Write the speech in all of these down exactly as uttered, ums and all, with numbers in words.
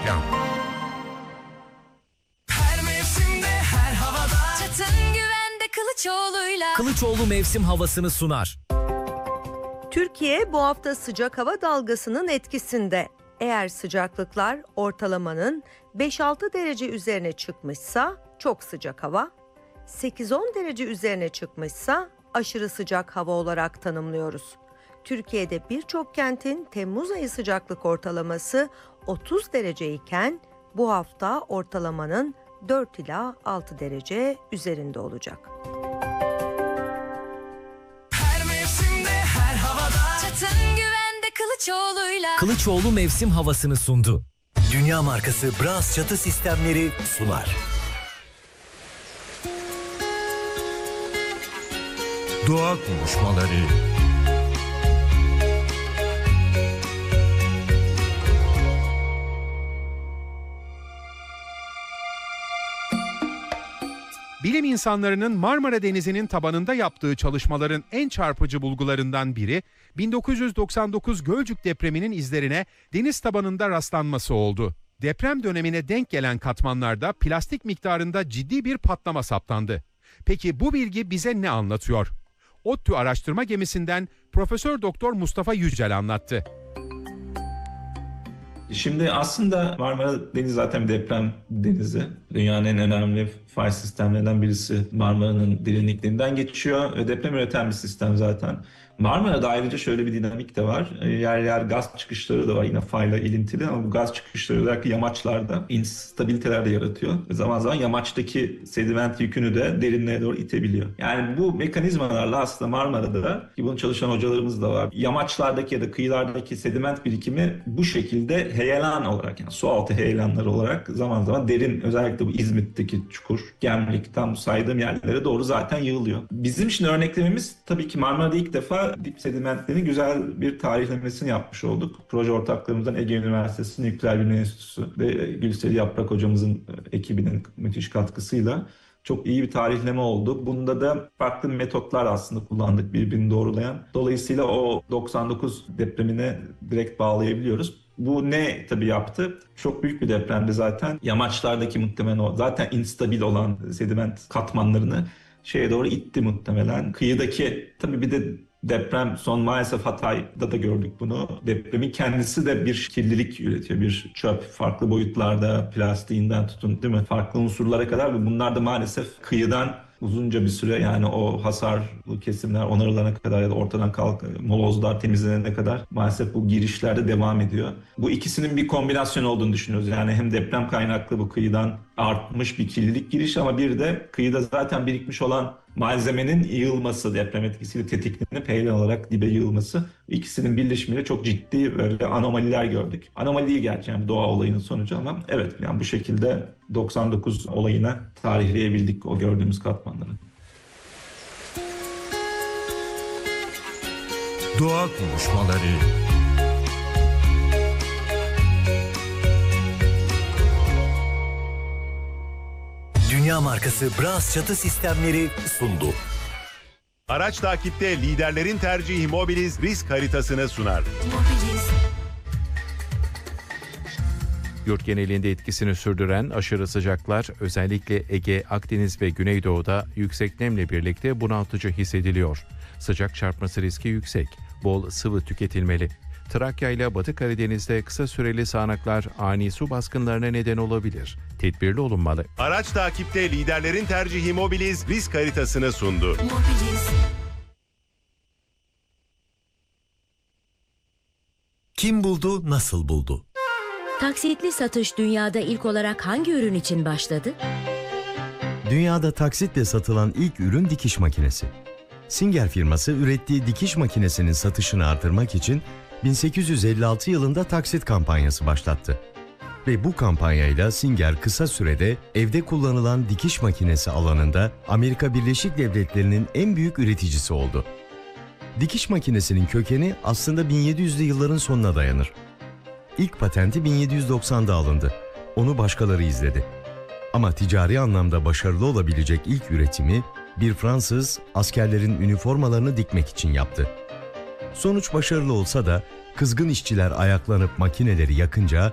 reklam. Her mevsimde, her havada. Çatın güvende Kılıçoğlu'yla. Kılıçoğlu mevsim havasını sunar. Türkiye bu hafta sıcak hava dalgasının etkisinde. Eğer sıcaklıklar ortalamanın beş altı derece üzerine çıkmışsa çok sıcak hava, sekiz on derece üzerine çıkmışsa aşırı sıcak hava olarak tanımlıyoruz. Türkiye'de birçok kentin Temmuz ayı sıcaklık ortalaması otuz derece iken bu hafta ortalamanın dört ila altı derece üzerinde olacak. Her mevsimde, her havada. Çatın güvende Kılıçoğlu'yla. Kılıçoğlu mevsim havasını sundu. Dünya markası Bras çatı sistemleri sunar. Doğa konuşmaları. Bilim insanlarının Marmara Denizi'nin tabanında yaptığı çalışmaların en çarpıcı bulgularından biri, bin dokuz yüz doksan dokuz Gölcük depreminin izlerine deniz tabanında rastlanması oldu. Deprem dönemine denk gelen katmanlarda plastik miktarında ciddi bir patlama saptandı. Peki bu bilgi bize ne anlatıyor? ODTÜ araştırma gemisinden Profesör Doktor Mustafa Yücel anlattı. Şimdi aslında Marmara Denizi zaten bir deprem denizi. Dünyanın en önemli fay sistemlerinden birisi Marmara'nın derinliklerinden geçiyor ve deprem üreten bir sistem zaten. Marmara'da ayrıca şöyle bir dinamik de var. Yer yer gaz çıkışları da var yine fayla ilintili ama bu gaz çıkışları özellikle yamaçlarda instabiliteler de yaratıyor. Ve zaman zaman yamaçtaki sediment yükünü de derinliğe doğru itebiliyor. Yani bu mekanizmalarla aslında Marmara'da, ki bunu çalışan hocalarımız da var, yamaçlardaki ya da kıyılardaki sediment birikimi bu şekilde heyelan olarak, yani su altı heyelanları olarak zaman zaman derin, özellikle bu İzmit'teki çukur, Gemlik, tam saydığım yerlere doğru zaten yığılıyor. Bizim şimdi örneklememiz tabii ki Marmara'da ilk defa dip sedimentlerin güzel bir tarihlemesini yapmış olduk. Proje ortaklarımızdan Ege Üniversitesi Nükleer Bilimler Enstitüsü ve Gülseri Yaprak hocamızın ekibinin müthiş katkısıyla çok iyi bir tarihleme oldu. Bunda da farklı metotlar aslında kullandık birbirini doğrulayan. Dolayısıyla o doksan dokuz depremine direkt bağlayabiliyoruz. Bu ne tabii yaptı? Çok büyük bir depremdi zaten. Yamaçlardaki muhtemelen o zaten instabil olan sediment katmanlarını şeye doğru itti muhtemelen. Kıyıdaki tabii bir de deprem son maalesef Hatay'da da gördük bunu. Depremin kendisi de bir kirlilik üretiyor. Bir çöp farklı boyutlarda, plastiğinden tutun değil mi? Farklı unsurlara kadar ve bunlar da maalesef kıyıdan uzunca bir süre, yani o hasarlı kesimler onarılana kadar ya da ortadan kalk molozlar temizlenene kadar maalesef bu girişlerde devam ediyor. Bu ikisinin bir kombinasyon olduğunu düşünüyoruz. Yani hem deprem kaynaklı bu kıyıdan artmış bir kirlilik girişi ama bir de kıyıda zaten birikmiş olan malzemenin yığılması, deprem etkisiyle tetiklenip heyelan olarak dibe yığılması. İkisinin birleşimiyle çok ciddi böyle anomaliler gördük. Anomali değil gerçi, yani doğa olayının sonucu ama evet, yani bu şekilde doksan dokuz olayına tarihleyebildik o gördüğümüz katmanları. Doğa konuşmaları. Dünya markası Bras çatı sistemleri sundu. Araç takipte liderlerin tercihi Mobiliz risk haritasını sunar. Mobiliz. Yurt genelinde etkisini sürdüren aşırı sıcaklar özellikle Ege, Akdeniz ve Güneydoğu'da yüksek nemle birlikte bunaltıcı hissediliyor. Sıcak çarpması riski yüksek, bol sıvı tüketilmeli. Trakya ile Batı Karadeniz'de kısa süreli sağanaklar ani su baskınlarına neden olabilir. Tedbirli olunmalı. Araç takipte liderlerin tercihi Mobiliz risk haritasını sundu. Mobiliz. Kim buldu, nasıl buldu? Taksitli satış dünyada ilk olarak hangi ürün için başladı? Dünyada taksitle satılan ilk ürün dikiş makinesi. Singer firması ürettiği dikiş makinesinin satışını artırmak için bin sekiz yüz elli altı yılında taksit kampanyası başlattı. Ve bu kampanyayla Singer kısa sürede evde kullanılan dikiş makinesi alanında Amerika Birleşik Devletleri'nin en büyük üreticisi oldu. Dikiş makinesinin kökeni aslında bin yedi yüzlü yılların sonuna dayanır. İlk patenti bin yedi yüz doksanda alındı. Onu başkaları izledi. Ama ticari anlamda başarılı olabilecek ilk üretimi bir Fransız askerlerin üniformalarını dikmek için yaptı. Sonuç başarılı olsa da kızgın işçiler ayaklanıp makineleri yakınca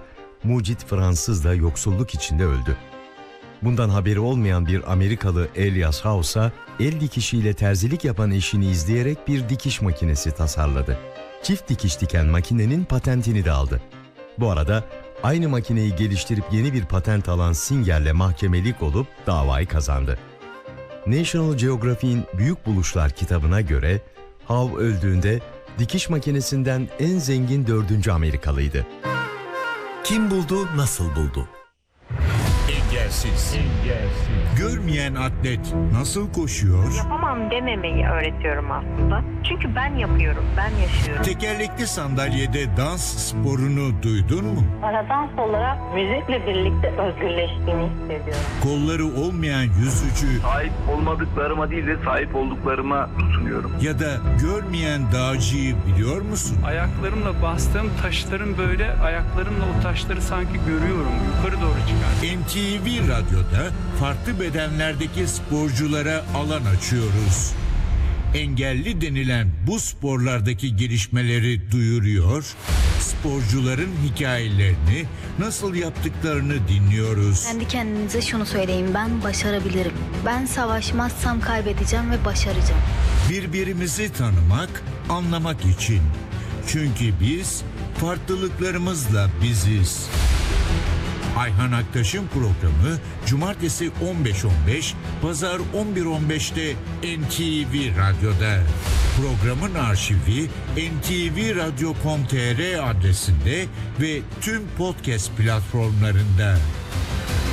mucit Fransız da yoksulluk içinde öldü. Bundan haberi olmayan bir Amerikalı Elias Hausa, el dikişiyle terzilik yapan eşini izleyerek bir dikiş makinesi tasarladı. Çift dikiş diken makinenin patentini de aldı. Bu arada aynı makineyi geliştirip yeni bir patent alan Singer'le mahkemelik olup davayı kazandı. National Geographic'in Büyük Buluşlar kitabına göre Howe öldüğünde dikiş makinesinden en zengin dördüncü Amerikalıydı. Kim buldu, nasıl buldu? Engelsiz. Engelsiz. Görmeyen atlet nasıl koşuyor? Yapamam dememeyi öğretiyorum aslında. Çünkü ben yapıyorum, ben yaşıyorum. Tekerlekli sandalyede dans sporunu duydun mu? Paradans olarak müzikle birlikte özgürleştiğimi hissediyorum. Kolları olmayan yüzücü. Sahip olmadıklarıma değil de sahip olduklarıma tutunuyorum. Ya da görmeyen dağcıyı biliyor musun? Ayaklarımla bastığım taşların böyle ayaklarımla o taşları sanki görüyorum. Yukarı doğru çıkar. N T V Radyo'da farklı bedenlerdeki sporculara alan açıyoruz. Engelli denilen bu sporlardaki gelişmeleri duyuruyor, sporcuların hikayelerini, nasıl yaptıklarını dinliyoruz. Kendi kendinize şunu söyleyin: ben başarabilirim. Ben savaşmazsam kaybedeceğim ve başaracağım. Birbirimizi tanımak, anlamak için. Çünkü biz farklılıklarımızla biziz. Ayhan Aktaş'ın programı Cumartesi on beş on beş, Pazar on bir on beşte N T V Radyo'da. Programın arşivi en te ve radyo nokta com nokta tr adresinde ve tüm podcast platformlarında.